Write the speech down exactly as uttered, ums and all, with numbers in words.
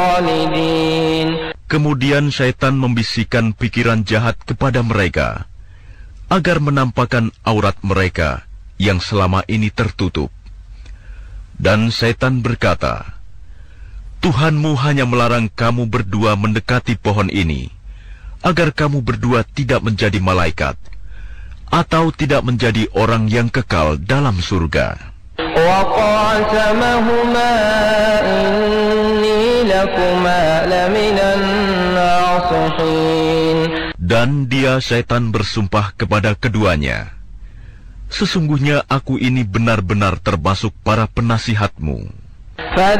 Kemudian syaitan membisikkan pikiran jahat kepada mereka, agar menampakkan aurat mereka yang selama ini tertutup. Dan syaitan berkata, Tuhanmu hanya melarang kamu berdua mendekati pohon ini, agar kamu berdua tidak menjadi malaikat, atau tidak menjadi orang yang kekal dalam surga. Dan dia syaitan bersumpah kepada keduanya, sesungguhnya aku ini benar-benar termasuk para penasihatmu.